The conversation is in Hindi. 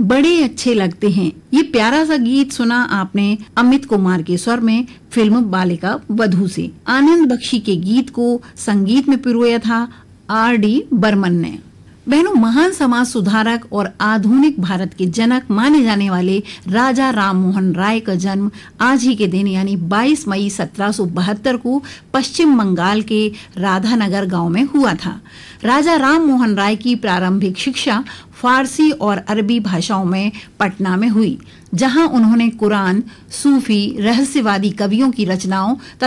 बड़े अच्छे लगते हैं। ये प्यारा सा गीत सुना आपने अमित कुमार के स्वर में फिल्म बालिका वधू से। आनंद बख्शी के गीत को संगीत में पिरोया था R.D. बर्मन ने। बहनों, महान समाज सुधारक और आधुनिक भारत के जनक माने जाने वाले राजा राममोहन राय का जन्म आज ही के दिन यानी 22 मई 1772 को पश्चिम बंगाल के राधानगर गांव में हुआ था। राजा राममोहन राय की प्रारंभिक शिक्षा फारसी और अरबी भाषाओं में पटना में हुई, जहां उन्होंने कुरान, सूफी, रहस्यवादी कवियों की रचनाओं